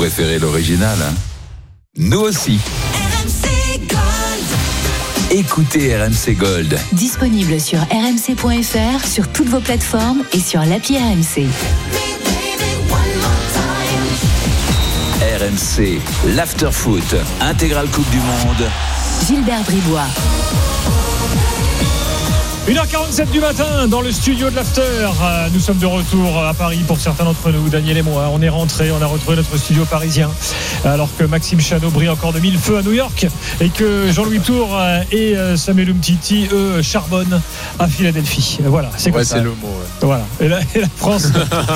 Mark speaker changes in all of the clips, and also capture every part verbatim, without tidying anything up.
Speaker 1: préférez l'original, hein? Nous aussi.
Speaker 2: R M C Gold.
Speaker 1: Écoutez R M C Gold.
Speaker 3: Disponible sur r m c point f r, sur toutes vos plateformes et sur l'appli R M C.
Speaker 1: R M C, l'after-foot, intégrale Coupe du Monde.
Speaker 3: Gilbert Bribois.
Speaker 4: une heure quarante-sept du matin dans le studio de l'After. Euh, nous sommes de retour à Paris pour certains d'entre nous, Daniel et moi. On est rentrés, on a retrouvé notre studio parisien. Alors que Maxime Chanot brille encore de mille feux à New York et que Jean-Louis Tour et Samuel Umtiti, eux, charbonnent à Philadelphie. Voilà, c'est comme
Speaker 5: ouais,
Speaker 4: ça.
Speaker 5: c'est le mot. Ouais.
Speaker 4: Voilà. Et la, et la France.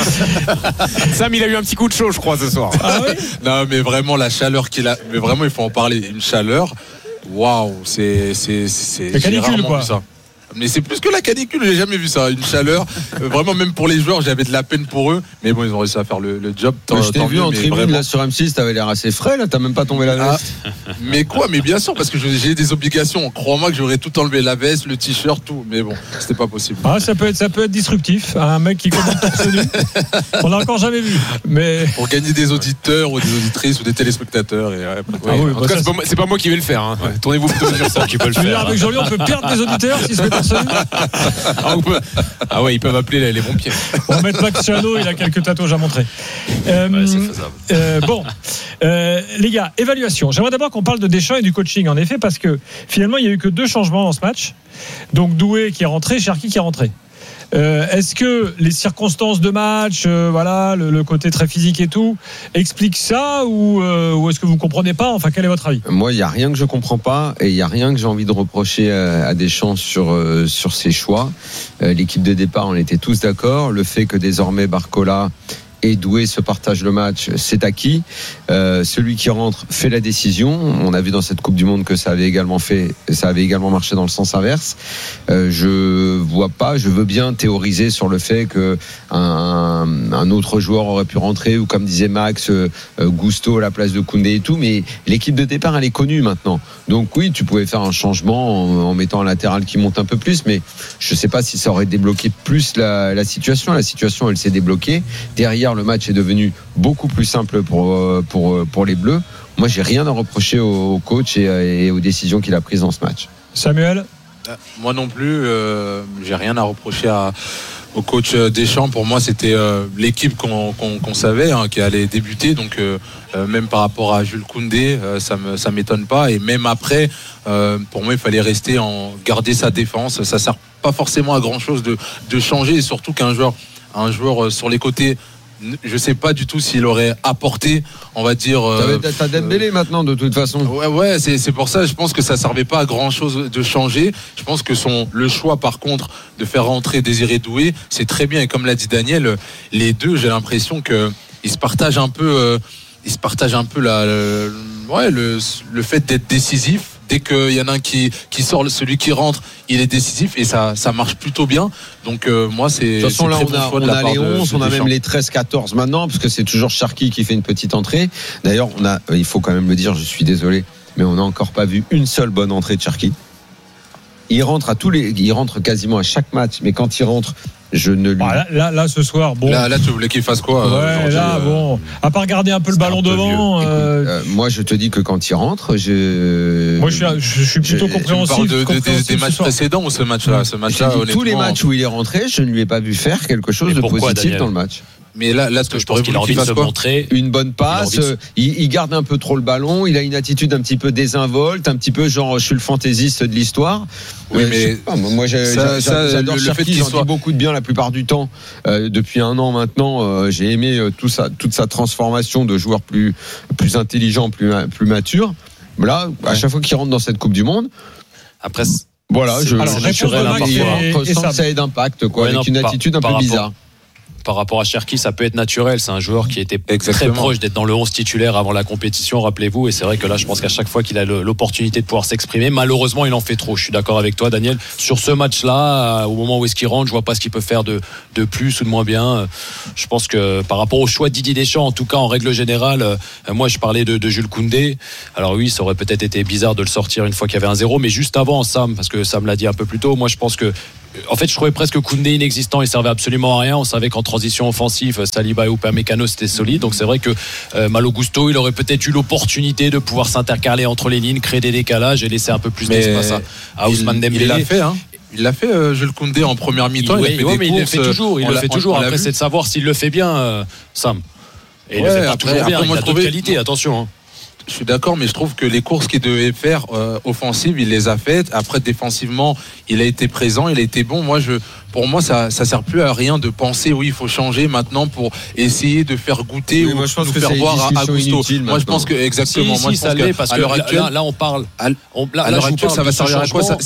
Speaker 5: Sam, il a eu un petit coup de chaud, je crois, ce soir.
Speaker 4: Ah oui ?
Speaker 5: Non, mais vraiment, la chaleur qu'il a. Mais vraiment, il faut en parler. Une chaleur. Waouh, c'est. C'est, c'est,
Speaker 4: c'est canicule, quoi.
Speaker 5: Ça. Mais c'est plus que la canicule, j'ai jamais vu ça. Une chaleur, euh, vraiment, même pour les joueurs, j'avais de la peine pour eux. Mais bon, ils ont réussi à faire le, le job.
Speaker 6: Tant, je t'ai vu
Speaker 5: mieux,
Speaker 6: en tribune
Speaker 5: vraiment...
Speaker 6: là sur M six, t'avais l'air assez frais là, t'as même pas tombé la veste.
Speaker 5: Ah, mais quoi? Mais bien sûr, parce que j'ai des obligations. Crois-moi que j'aurais tout enlevé, la veste, le t-shirt, tout. Mais bon, c'était pas possible.
Speaker 4: Ah, ça peut être, ça peut être disruptif. Un mec qui commente torse nu, on l'a encore jamais vu. Mais
Speaker 5: pour gagner des auditeurs ou des auditrices ou des téléspectateurs. Et, ouais,
Speaker 4: ah oui,
Speaker 5: en
Speaker 4: bah
Speaker 5: tout cas,
Speaker 4: ça,
Speaker 5: c'est, pas, c'est pas moi qui vais le faire. Hein. Ouais. Tournez-vous plutôt sur ça qui peut le
Speaker 4: tu veux dire,
Speaker 5: faire.
Speaker 4: avec Jean-Louis, on peut perdre des auditeurs si c'est torse nu.
Speaker 5: Ah, peut... ah ouais, ils peuvent appeler les, les pompiers.
Speaker 4: On va mettre Max Chanot, il a quelques tatouages à montrer. Euh,
Speaker 5: ouais, c'est faisable.
Speaker 4: Euh, bon, euh, les gars, évaluation. J'aimerais d'abord qu'on parle de Deschamps et du coaching, en effet, parce que finalement, il n'y a eu que deux changements dans ce match. Donc Doué qui est rentré, Cherki qui est rentré. Euh, est-ce que les circonstances de match, euh, voilà, le, le côté très physique et tout, expliquent ça ou, euh, ou est-ce que vous ne comprenez pas? Enfin, quel est votre avis?
Speaker 6: Moi, il n'y a rien que je comprends pas et il n'y a rien que j'ai envie de reprocher à, à Deschamps sur, euh, sur ses choix. Euh, l'équipe de départ, on était tous d'accord. Le fait que désormais Barcola et Doué se partagent le match, c'est acquis. Euh, celui qui rentre fait la décision. On a vu dans cette Coupe du Monde que ça avait également fait, ça avait également marché dans le sens inverse. Euh, je vois pas, je veux bien théoriser sur le fait que un, un autre joueur aurait pu rentrer ou comme disait Max, euh, Gusto à la place de Koundé et tout. Mais l'équipe de départ, elle est connue maintenant. Donc oui, tu pouvais faire un changement en, en mettant un latéral qui monte un peu plus, mais je sais pas si ça aurait débloqué plus la, la situation. La situation, elle s'est débloquée. Derrière, le match est devenu beaucoup plus simple pour, pour, pour les Bleus. Moi, j'ai rien à reprocher au coach et, et aux décisions qu'il a prises dans ce match.
Speaker 4: Samuel?
Speaker 5: Moi non plus, euh, j'ai rien à reprocher à, au coach Deschamps. Pour moi, c'était euh, l'équipe qu'on, qu'on, qu'on savait hein, qui allait débuter. Donc, euh, euh, même par rapport à Jules Koundé, euh, ça me, ça m'étonne pas. Et même après, euh, pour moi, il fallait rester en garder sa défense. Ça sert pas forcément à grand chose de, de changer, et surtout qu'un joueur, un joueur sur les côtés. Je sais pas du tout s'il aurait apporté, on va dire. Euh,
Speaker 6: t'as, t'as Dembélé euh, maintenant de toute façon.
Speaker 5: Ouais, ouais, c'est, c'est pour ça. Je pense que ça servait pas à grand chose de changer. Je pense que son le choix, par contre, de faire rentrer Désiré Doué, c'est très bien. Et comme l'a dit Daniel, les deux, j'ai l'impression que ils se partagent un peu, euh, ils se partagent un peu la, le, ouais, le, le fait d'être décisif. Dès qu'il y en a un qui, qui sort, celui qui rentre, il est décisif et ça, ça marche plutôt bien. Donc euh, moi, c'est.
Speaker 6: De toute façon, là, on a, on a les onze,
Speaker 5: de, de
Speaker 6: on a même les treize quatorze maintenant, parce que c'est toujours Cherki qui fait une petite entrée. D'ailleurs, on a, il faut quand même le dire, je suis désolé, mais on n'a encore pas vu une seule bonne entrée de Cherki. Il rentre à tous les, il rentre quasiment à chaque match, mais quand il rentre, je ne lui.
Speaker 4: Ah, là, là, là, ce soir, bon.
Speaker 5: Là, là, tu voulais qu'il fasse quoi?
Speaker 4: Ouais, là, euh, bon. À part garder un peu le ballon devant.
Speaker 6: Euh... Écoute, euh, moi, je te dis que quand il rentre, je.
Speaker 4: Moi, je suis, je suis plutôt je, compréhensif.
Speaker 5: Tu parles de, de, des, des matchs précédents ou ce match-là, ce match-là,
Speaker 6: tous les matchs où il est rentré, je ne lui ai pas vu faire quelque chose de
Speaker 7: pourquoi,
Speaker 6: positif
Speaker 7: Daniel
Speaker 6: dans le match.
Speaker 5: Mais là, là, ce que je pense qu'il a envie de se montrer,
Speaker 6: une bonne passe, il, de... il, il garde un peu trop le ballon, il a une attitude un petit peu désinvolte, un petit peu genre je suis le fantaisiste de l'histoire.
Speaker 5: Oui, euh, mais
Speaker 6: pas, moi j'ai, ça, ça, j'adore le, Cherki, le fait j'en dis beaucoup de bien la plupart du temps. Euh, depuis un an maintenant, euh, j'ai aimé euh, tout ça, toute sa transformation de joueur plus plus intelligent, plus plus mature. Là, ouais. À chaque fois qu'il rentre dans cette Coupe du Monde,
Speaker 7: après.
Speaker 6: Voilà,
Speaker 7: c'est,
Speaker 6: je,
Speaker 7: alors,
Speaker 6: c'est naturel, je sens que ça ait d'impact, quoi, ouais, avec non, une attitude par, un peu par bizarre.
Speaker 7: Rapport. Par rapport à Cherki, ça peut être naturel. C'est un joueur qui était
Speaker 5: Exactement.
Speaker 7: très proche d'être dans le onze titulaire avant la compétition, rappelez-vous. Et c'est vrai que là, je pense qu'à chaque fois qu'il a l'opportunité de pouvoir s'exprimer, malheureusement, il en fait trop. Je suis d'accord avec toi, Daniel. Sur ce match-là, au moment où est-ce qu'il rentre, je vois pas ce qu'il peut faire de, de plus ou de moins bien. Je pense que par rapport au choix de Didier Deschamps, en tout cas, en règle générale, moi, je parlais de, de Jules Koundé. Alors oui, ça aurait peut-être été bizarre de le sortir une fois qu'il y avait un zéro, mais juste avant, Sam, parce que Sam l'a dit un peu plus tôt, moi, je pense que en fait, je trouvais presque Koundé inexistant. Il servait absolument à rien. On savait qu'en transition offensive, Saliba et Upamecano c'était solide. Donc c'est vrai que euh, Malo Gusto, il aurait peut-être eu l'opportunité de pouvoir s'intercaler entre les lignes, créer des décalages et laisser un peu plus
Speaker 5: Mais
Speaker 7: d'espace à, à Ousmane Dembélé.
Speaker 5: Il l'a fait, hein. Il l'a fait, euh, Jules Koundé, en première mi-temps.
Speaker 7: Il,
Speaker 5: il a
Speaker 7: oui,
Speaker 5: fait
Speaker 7: ouais,
Speaker 5: des
Speaker 7: mais
Speaker 5: courses,
Speaker 7: il le fait toujours. Il le fait toujours. Après, c'est de savoir s'il le fait bien, euh, Sam. Et il
Speaker 5: ouais,
Speaker 7: le fait pas
Speaker 5: après,
Speaker 7: toujours bien.
Speaker 5: après,
Speaker 7: il
Speaker 5: moi,
Speaker 7: a
Speaker 5: je
Speaker 7: d'autres
Speaker 5: trouvais...
Speaker 7: qualités. Attention. Hein.
Speaker 5: Je suis d'accord, mais je trouve que les courses qu'il devait faire euh, offensives, il les a faites. Après, défensivement, il a été présent, il a été bon. Moi, je, pour moi, ça, ça sert plus à rien de penser, oui, il faut changer maintenant pour essayer de faire goûter
Speaker 6: oui,
Speaker 5: ou
Speaker 6: moi, je pense
Speaker 5: nous
Speaker 6: que
Speaker 5: faire
Speaker 6: c'est
Speaker 5: voir à, à Gusto. Moi, je pense que exactement.
Speaker 7: Si,
Speaker 5: moi,
Speaker 7: si,
Speaker 5: je
Speaker 7: ça
Speaker 5: pense
Speaker 7: l'est,
Speaker 5: que,
Speaker 7: parce
Speaker 5: à
Speaker 7: que
Speaker 5: l'heure actuelle,
Speaker 7: là, là, on parle.
Speaker 5: À,
Speaker 7: on, là,
Speaker 5: à
Speaker 7: là,
Speaker 5: l'heure
Speaker 7: je
Speaker 5: actuelle, ça va servir à quoi ça,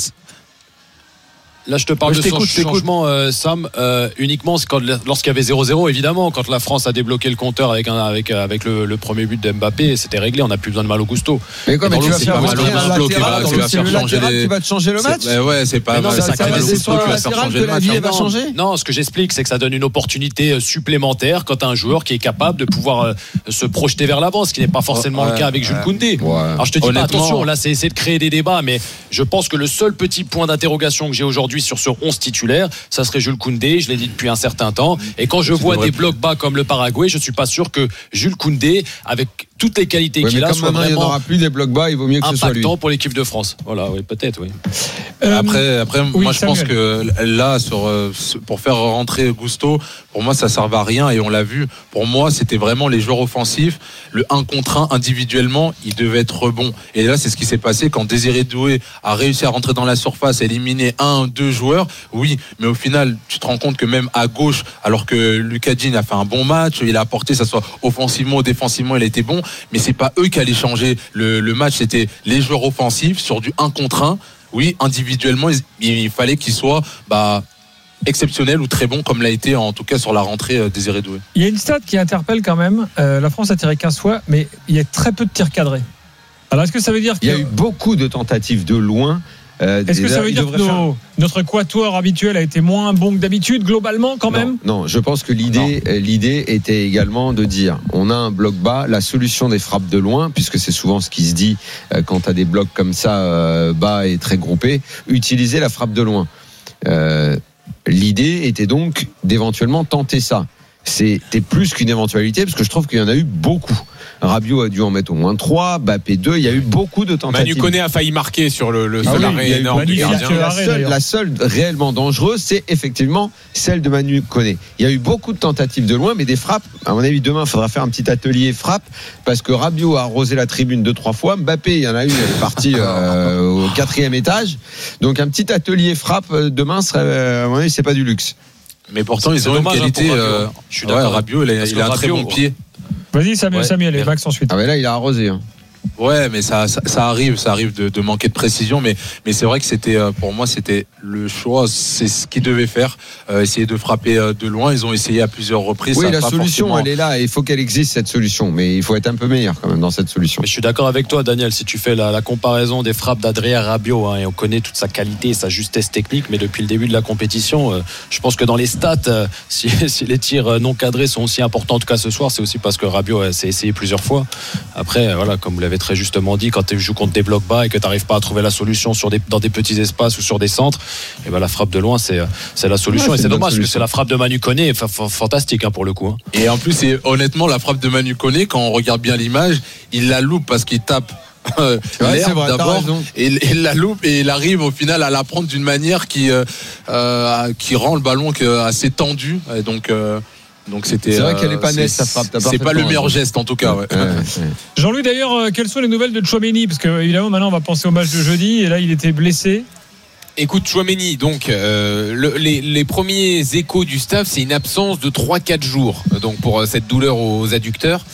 Speaker 7: Là, je te parle
Speaker 5: ouais,
Speaker 7: de
Speaker 5: je
Speaker 7: ce
Speaker 5: t'écoute,
Speaker 7: changement, euh, Sam, euh, uniquement quand, lorsqu'il y avait zéro zéro, évidemment, quand la France a débloqué le compteur avec, un, avec, avec le, le premier but de Mbappé, c'était réglé, on n'a plus besoin de Malo Gusto.
Speaker 6: Mais quoi, mais tu vas
Speaker 5: c'est
Speaker 6: faire
Speaker 5: pas
Speaker 6: rentrer
Speaker 5: Malo
Speaker 6: un
Speaker 5: Gusto qui
Speaker 6: latéral
Speaker 5: va- qui
Speaker 6: dans
Speaker 5: va
Speaker 6: le
Speaker 5: faire
Speaker 6: c'est le
Speaker 5: changer
Speaker 6: latéral
Speaker 5: les-
Speaker 6: qui va te changer le match.
Speaker 5: C'est- ouais, c'est pas
Speaker 7: Mais non,
Speaker 5: c'est
Speaker 7: ça
Speaker 5: pas
Speaker 7: crée
Speaker 5: Malo
Speaker 7: des
Speaker 5: Gusto qui va
Speaker 6: espoirs
Speaker 5: faire
Speaker 6: latérales
Speaker 5: changer
Speaker 6: que
Speaker 5: le
Speaker 6: la
Speaker 5: match.
Speaker 6: vie,
Speaker 5: hein.
Speaker 6: elle va
Speaker 7: Non,
Speaker 6: changer.
Speaker 7: Non, ce que j'explique, c'est que ça donne une opportunité supplémentaire quand un joueur qui est capable de pouvoir euh, se projeter vers l'avant, ce qui n'est pas forcément
Speaker 5: Ouais,
Speaker 7: le cas avec Jules
Speaker 5: ouais.
Speaker 7: Koundé.
Speaker 6: Ouais.
Speaker 7: Alors je te dis
Speaker 5: Honnêtement-
Speaker 7: pas, attention, là c'est essayer de créer des débats, mais je pense que le seul petit point d'interrogation que j'ai aujourd'hui sur ce onze titulaire, ça serait Jules Koundé, je l'ai dit depuis un certain temps, et quand je
Speaker 5: Tu
Speaker 7: vois
Speaker 5: devrais-
Speaker 7: des blocs bas comme le Paraguay, je suis pas sûr que Jules Koundé, avec toutes les qualités
Speaker 6: Ouais, mais
Speaker 7: qu'il a,
Speaker 6: comme
Speaker 7: soit
Speaker 6: maintenant il n'y en
Speaker 7: vraiment
Speaker 6: aura plus des blocs bas, il vaut mieux que ce soit lui.
Speaker 7: impactant pour l'équipe de France. Voilà, oui, peut-être, oui.
Speaker 4: Euh,
Speaker 5: Après, après
Speaker 4: oui,
Speaker 5: moi je pense
Speaker 4: Samuel.
Speaker 5: que là, sur, euh, pour faire rentrer Gusto, pour moi ça ne servait à rien et on l'a vu. Pour moi, c'était vraiment les joueurs offensifs. Le un contre un individuellement, il devait être bon. Et là, c'est ce qui s'est passé quand Désiré Doué a réussi à rentrer dans la surface, à éliminer un, deux joueurs. Oui, mais au final, tu te rends compte que même à gauche, alors que Lucas Digne a fait un bon match, il a apporté, ça soit offensivement ou défensivement, il a été bon. Mais c'est pas eux qui allaient changer le, le match. C'était les joueurs offensifs sur du un contre un. Oui, individuellement, il, il fallait qu'il soit bah, exceptionnel ou très bon, comme l'a été en tout cas sur la rentrée euh, Désiré Doué.
Speaker 4: Il y a une stat qui interpelle quand même. Euh, la France a tiré quinze fois, mais il y a très peu de tirs cadrés. Alors est-ce que ça veut dire que
Speaker 6: Il y a eu beaucoup de tentatives de loin. Euh,
Speaker 4: est-ce que ça veut
Speaker 6: il
Speaker 4: dire que
Speaker 6: devrait faire-
Speaker 4: nos- notre quatuor habituel a été moins bon que d'habitude globalement quand
Speaker 6: non,
Speaker 4: même?
Speaker 6: non, je pense que l'idée, euh, l'idée était également de dire on a un bloc bas, la solution des frappes de loin, puisque c'est souvent ce qui se dit euh, quand tu as des blocs comme ça euh, bas et très groupés, utiliser la frappe de loin. Euh, l'idée était donc d'éventuellement tenter ça. C'était plus qu'une éventualité, parce que je trouve qu'il y en a eu beaucoup. Rabiot a dû en mettre au moins trois, Mbappé deux, il y a eu beaucoup de tentatives.
Speaker 8: Manu Koné a failli marquer sur le, le
Speaker 6: Ah
Speaker 8: seul
Speaker 6: oui,
Speaker 8: arrêt
Speaker 6: il y a eu
Speaker 8: énorme
Speaker 4: Manu
Speaker 8: du
Speaker 4: qui a
Speaker 8: gardien.
Speaker 4: tiré
Speaker 6: La
Speaker 4: arrêt,
Speaker 6: seule,
Speaker 4: d'ailleurs.
Speaker 6: la seule réellement dangereuse, c'est effectivement celle de Manu Koné. Il y a eu beaucoup de tentatives de loin, mais des frappes. À mon avis, demain, il faudra faire un petit atelier frappe, parce que Rabiot a arrosé la tribune deux, trois fois. Mbappé, il y en a une, elle est partie euh, au quatrième étage. Donc un petit atelier frappe euh, demain serait, euh, à mon avis, c'est pas du luxe.
Speaker 5: Mais pourtant, ils
Speaker 7: C'est
Speaker 5: ont
Speaker 7: dommage,
Speaker 5: une qualité.
Speaker 7: hein, pour Rabiot.
Speaker 5: euh,
Speaker 7: Je suis
Speaker 5: ouais,
Speaker 7: d'accord.
Speaker 5: Rabiot, il a,
Speaker 7: Parce
Speaker 5: il
Speaker 7: que
Speaker 5: a un très
Speaker 7: Rabiot,
Speaker 5: bon pied.
Speaker 4: Vas-y Samuel,
Speaker 7: Ouais.
Speaker 4: Samuel et
Speaker 7: Mais-
Speaker 4: Max ensuite.
Speaker 6: Ah mais là, il a arrosé. Hein.
Speaker 5: Ouais, mais ça, ça, ça arrive, ça arrive de, de manquer de précision, mais, mais c'est vrai que c'était, euh, pour moi, c'était le choix, c'est ce qu'ils devaient faire, euh, essayer de frapper euh, de loin. Ils ont essayé à plusieurs reprises.
Speaker 6: Oui,
Speaker 5: ça a
Speaker 6: la
Speaker 5: pas
Speaker 6: solution,
Speaker 5: forcément-
Speaker 6: elle est là, et il faut qu'elle existe, cette solution. Mais il faut être un peu meilleur quand même dans cette solution.
Speaker 7: Mais je suis d'accord avec toi, Daniel. Si tu fais la, la comparaison des frappes d'Adrien Rabiot, hein, et on connaît toute sa qualité et sa justesse technique, mais depuis le début de la compétition, euh, je pense que dans les stats, euh, si, si les tirs euh, non cadrés sont aussi importants, en tout cas ce soir, c'est aussi parce que Rabiot euh, s'est essayé plusieurs fois. Après, euh, voilà, comme vous l'avez très justement dit, quand tu joues contre des blocs bas et que tu n'arrives pas à trouver la solution sur des, dans des petits espaces ou sur des centres, et ben la frappe de loin, c'est, euh, c'est la solution.
Speaker 6: Ouais,
Speaker 7: et
Speaker 6: c'est
Speaker 7: c'est
Speaker 6: une bonne
Speaker 7: dommage, parce que
Speaker 6: solution.
Speaker 7: c'est la frappe de Manu Koné, fa- fa- fantastique hein, pour le coup. Hein.
Speaker 5: Et en plus, c'est honnêtement la frappe de Manu Koné, quand on regarde bien l'image, il la loupe parce qu'il tape euh,
Speaker 6: Ouais,
Speaker 5: l'air
Speaker 6: c'est vrai, t'as
Speaker 5: d'abord,
Speaker 6: raison.
Speaker 5: et il, il la loupe et il arrive au final à la prendre d'une manière qui euh, euh, qui rend le ballon que- assez tendu. Et donc euh, donc c'était.
Speaker 6: C'est vrai qu'elle est
Speaker 5: euh,
Speaker 6: pas nette,
Speaker 5: c'est-
Speaker 6: sa frappe, t'as
Speaker 5: C'est pas
Speaker 6: parfaitement
Speaker 5: le meilleur
Speaker 6: raison.
Speaker 5: geste en tout cas. Ouais.
Speaker 6: Ouais, ouais.
Speaker 4: Jean-Louis d'ailleurs, euh, quelles sont les nouvelles de Tchouaméni? Parce que évidemment maintenant on va penser au match de jeudi et là il était blessé.
Speaker 8: Écoute, Chouameni, donc euh, le- les, les premiers échos du staff, c'est une absence de trois quatre jours, donc pour euh, cette douleur aux adducteurs.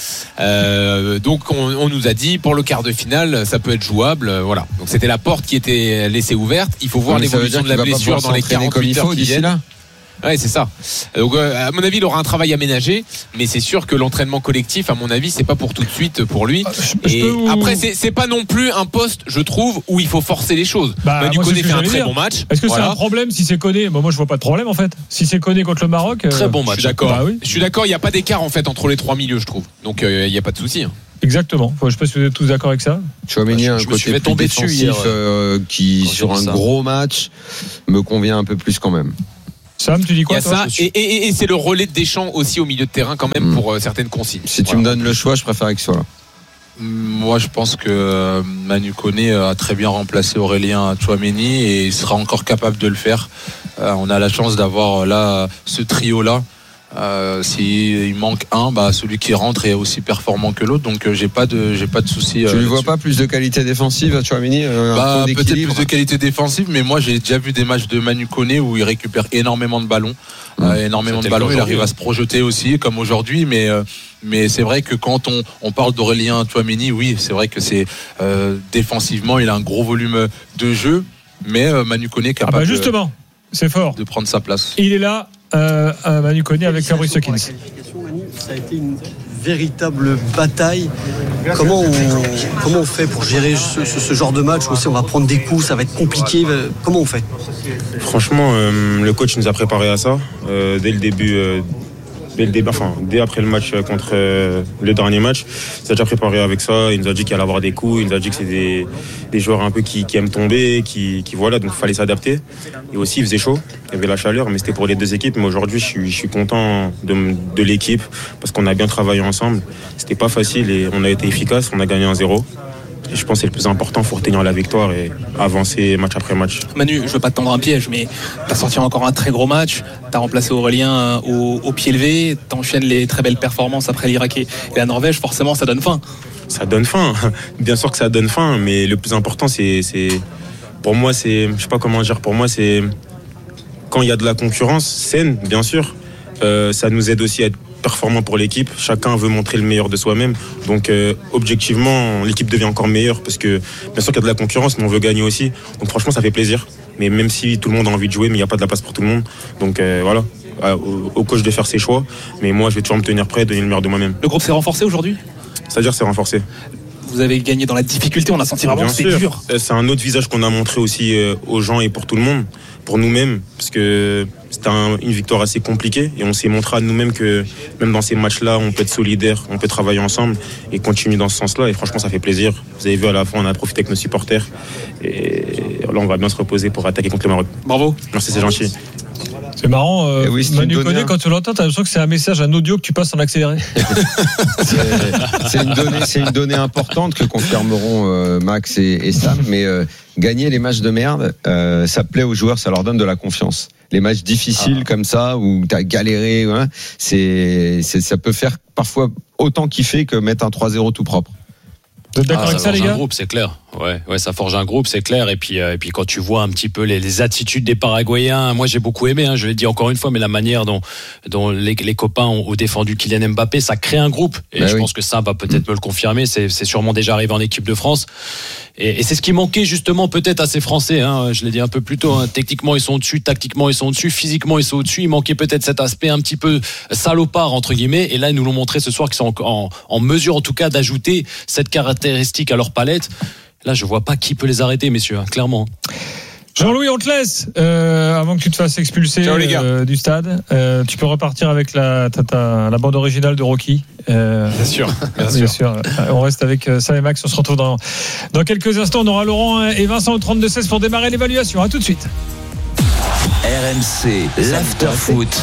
Speaker 8: Euh, donc on, on nous a dit pour le quart de finale, ça peut être jouable, euh, voilà. Donc c'était la porte qui était laissée ouverte. Il faut voir
Speaker 6: Ouais, mais ça veut
Speaker 8: l'évolution
Speaker 6: dire
Speaker 8: de la
Speaker 6: qu'il va pas
Speaker 8: blessure
Speaker 6: pouvoir
Speaker 8: dans les
Speaker 6: s'entraîner comme il
Speaker 8: quarante-huit
Speaker 6: faut
Speaker 8: heures qui
Speaker 6: d'ici
Speaker 8: viennent.
Speaker 6: là.
Speaker 8: Ouais, c'est ça. Donc, euh, à mon avis, il aura un travail aménagé, mais c'est sûr que l'entraînement collectif, à mon avis, c'est pas pour tout de suite pour lui.
Speaker 4: Ah, je- je
Speaker 8: Et
Speaker 4: peux vous-
Speaker 8: après, c'est, c'est pas non plus un poste, je trouve, où il faut forcer les choses.
Speaker 4: Bah,
Speaker 8: Manu
Speaker 4: moi, c'est
Speaker 8: Koné
Speaker 4: ce que
Speaker 8: fait un
Speaker 4: j'allais
Speaker 8: très
Speaker 4: dire.
Speaker 8: bon match.
Speaker 4: Est-ce que
Speaker 8: Voilà.
Speaker 4: c'est un problème si c'est Koné? Bon, moi je vois pas de problème en fait. Si c'est Koné contre le Maroc. euh,
Speaker 7: Très bon
Speaker 8: Je
Speaker 7: match.
Speaker 8: suis d'accord.
Speaker 4: Bah oui.
Speaker 8: Je suis d'accord. Il n'y a pas d'écart en fait entre les trois milieux, je trouve. Donc il n'y a pas de souci. hein.
Speaker 4: Exactement. Je ne sais pas si vous êtes tous d'accord avec ça.
Speaker 6: Chouameni a un
Speaker 7: je me
Speaker 6: côté
Speaker 7: suis fait
Speaker 6: plus
Speaker 7: tomber dessus
Speaker 6: défensif
Speaker 7: hier,
Speaker 6: euh, qui,
Speaker 7: quand j'ai
Speaker 6: sur
Speaker 7: vu
Speaker 6: un
Speaker 7: ça.
Speaker 6: gros match, me convient un peu plus quand même.
Speaker 4: Sam, tu dis
Speaker 8: Il y
Speaker 4: quoi
Speaker 8: a
Speaker 4: toi
Speaker 8: ça, et, et- et c'est le relais de Deschamps aussi au milieu de terrain quand même
Speaker 6: Mm.
Speaker 8: pour euh, certaines consignes.
Speaker 6: Si tu
Speaker 8: Voilà.
Speaker 6: me donnes le choix, je préfère que ce soit là.
Speaker 5: Moi, je pense que euh, Manu Koné a très bien remplacé Aurélien Tchouaméni et il sera encore capable de le faire. Euh, on a la chance d'avoir euh, là ce trio-là. Euh, S'il manque un, bah, celui qui rentre est aussi performant que l'autre. Donc, euh, j'ai pas de, j'ai pas de souci.
Speaker 6: Tu lui vois pas plus de qualité défensive à Chouameni, un
Speaker 5: Bah,
Speaker 6: peu
Speaker 5: peut-être
Speaker 6: d'équilibre.
Speaker 5: plus de qualité défensive, mais moi j'ai déjà vu des matchs de Manu Koné où il récupère énormément de ballons, euh, énormément de
Speaker 7: C'était
Speaker 5: ballons.
Speaker 7: le
Speaker 5: Il
Speaker 7: cas
Speaker 5: arrive à se projeter aussi, comme aujourd'hui. Mais euh, mais c'est vrai que quand on, on parle d'Aurélien Tchouaméni, oui, c'est vrai que c'est euh, défensivement, il a un gros volume de jeu, mais euh, Manu Koné est
Speaker 4: Ah
Speaker 5: capable
Speaker 4: bah justement, c'est fort.
Speaker 5: de, de prendre sa place.
Speaker 4: Il est là, euh, à Manu Koné avec Fabrice Hawkins.
Speaker 9: Ça a été une véritable bataille. Comment on, comment on fait pour gérer ce, ce- ce genre de match où aussi on va prendre des coups, ça va être compliqué. Comment on fait?
Speaker 10: Franchement, euh, le coach nous a préparé à ça euh, dès le début. euh, Dès, le début, enfin, dès après le match contre euh, le dernier match, il s'est déjà préparé avec ça. Il nous a dit qu'il allait avoir des coups. Il nous a dit que c'est des, des joueurs un peu qui, qui aiment tomber, qui, qui voilà, donc il fallait s'adapter. Et aussi, il faisait chaud, il y avait la chaleur, mais c'était pour les deux équipes. Mais aujourd'hui, je suis, je suis content de, de l'équipe parce qu'on a bien travaillé ensemble. C'était pas facile et on a été efficace. On a gagné un zéro. Et je pense que c'est le plus important, il faut retenir la victoire et avancer match après match.
Speaker 11: Manu, je veux pas te tendre un piège, mais t'as sorti encore un très gros match, t'as remplacé Aurélien au, au pied levé, t'enchaînes les très belles performances après l'Irak et la Norvège, forcément ça donne faim.
Speaker 10: Ça donne faim, bien sûr que ça donne faim, mais le plus important, c'est, c'est pour moi, c'est, je sais pas comment dire, pour moi, c'est quand il y a de la concurrence saine, bien sûr, euh, ça nous aide aussi à être performant pour l'équipe. Chacun veut montrer le meilleur de soi-même. Donc, euh, objectivement, l'équipe devient encore meilleure parce que, bien sûr qu'il y a de la concurrence, mais on veut gagner aussi. Donc, franchement, ça fait plaisir. Mais même si tout le monde a envie de jouer, mais il n'y a pas de la place pour tout le monde. Donc, euh, voilà, au, au coach de faire ses choix. Mais moi, je vais toujours me tenir prêt, donner le meilleur de moi-même.
Speaker 11: Le groupe s'est renforcé aujourd'hui ?
Speaker 10: C'est-à-dire, c'est renforcé.
Speaker 11: Vous avez gagné dans la difficulté, on a senti vraiment
Speaker 10: Bien
Speaker 11: que c'était
Speaker 10: sûr.
Speaker 11: dur.
Speaker 10: C'est un autre visage qu'on a montré aussi euh, aux gens et pour tout le monde, pour nous-mêmes, parce que c'était un- une victoire assez compliquée et on s'est montré à nous-mêmes que même dans ces matchs-là, on peut être solidaire, on peut travailler ensemble et continuer dans ce sens-là. Et franchement, ça fait plaisir. Vous avez vu à la fin, on a profité avec nos supporters et là, on va bien se reposer pour attaquer contre le Maroc.
Speaker 11: Bravo.
Speaker 10: Merci, c'est gentil.
Speaker 4: C'est marrant, euh,
Speaker 6: Eh oui, c'est
Speaker 4: Manu
Speaker 6: une donnée,
Speaker 4: Koné,
Speaker 6: hein.
Speaker 4: quand tu l'entends, t'as l'impression que c'est un message, un audio que tu passes en accéléré.
Speaker 6: C'est c'est une donnée, c'est une donnée importante que confirmeront euh, Max et, et Sam. Mais euh, gagner les matchs de merde, euh, ça plaît aux joueurs, ça leur donne de la confiance. Les matchs difficiles comme ça où t'as galéré, hein, c'est, c'est, ça peut faire parfois autant kiffer que mettre un trois zéro tout propre.
Speaker 4: Vous êtes d'accord
Speaker 7: Ah,
Speaker 4: avec
Speaker 7: ça
Speaker 4: ça, les
Speaker 7: forge un
Speaker 4: gars?
Speaker 7: groupe, c'est clair. Ouais, ouais, ça forge un groupe, c'est clair. Et puis, euh, et puis quand tu vois un petit peu les, les attitudes des Paraguayens, moi j'ai beaucoup aimé. Hein, je l'ai dit encore une fois, mais la manière dont, dont les, les copains ont, ont défendu Kylian Mbappé, ça crée un groupe. Et
Speaker 6: Bah
Speaker 7: je
Speaker 6: oui.
Speaker 7: pense que ça va peut-être me le confirmer. C'est, c'est sûrement déjà arrivé en équipe de France. Et, et c'est ce qui manquait justement peut-être à ces Français. Hein, je l'ai dit un peu plus tôt. Hein, techniquement ils sont au-dessus, tactiquement ils sont au-dessus, physiquement ils sont au-dessus. Il manquait peut-être cet aspect un petit peu salopard entre guillemets. Et là ils nous l'ont montré ce soir qu'ils sont en, en, en mesure en tout cas d'ajouter cette caractéristique à leur palette. Là, je vois pas qui peut les arrêter, messieurs, hein, clairement.
Speaker 4: Jean-Louis, on te laisse euh, avant que tu te fasses expulser
Speaker 8: Ciao, les gars.
Speaker 4: euh, du stade. Euh, tu peux repartir avec la, ta- ta- la bande originale de Rocky. Euh,
Speaker 8: Bien sûr, bien
Speaker 4: bien
Speaker 8: sûr.
Speaker 4: sûr. Euh, On reste avec euh, Sam et Max. On se retrouve dans, dans quelques instants. On aura Laurent et Vincent au trente-deux seize pour démarrer l'évaluation. À tout de suite.
Speaker 1: R M C, l'after-foot.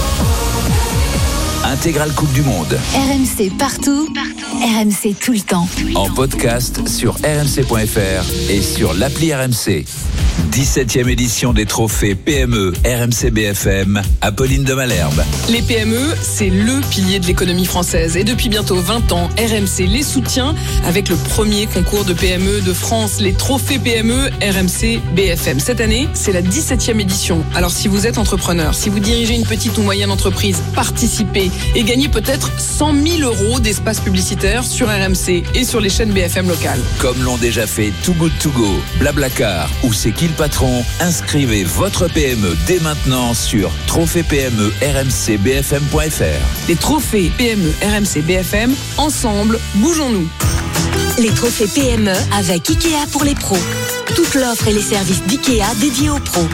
Speaker 1: Intégrale Coupe du Monde.
Speaker 3: R M C partout, R M C tout le temps.
Speaker 1: En podcast sur r m c point f r et sur l'appli R M C. dix-septième édition des trophées P M E R M C B F M, Apolline de Malherbe.
Speaker 12: Les P M E, c'est le pilier de l'économie française. Et depuis bientôt vingt ans, R M C les soutient avec le premier concours de P M E de France, les trophées P M E R M C B F M. Cette année, c'est la dix-septième édition. Alors si vous êtes entrepreneur, si vous dirigez une petite ou moyenne entreprise, participez et gagnez peut-être cent mille euros d'espace publicitaire sur R M C et sur les chaînes B F M locales.
Speaker 1: Comme l'ont déjà fait Too Good To Go, Blablacar ou C'est qui le patron, inscrivez votre P M E dès maintenant sur trophée P M E R M C B F M point F R.
Speaker 12: Les trophées P M E R M C B F M, ensemble, bougeons-nous.
Speaker 2: Les trophées P M E avec Ikea pour les pros. Toute l'offre et les services d'Ikea dédiés aux pros.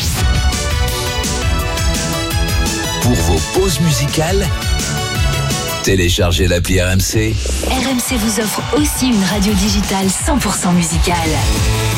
Speaker 1: Pour vos pauses musicales, Téléchargez l'appli R M C.
Speaker 3: R M C vous offre aussi une radio digitale cent pour cent musicale.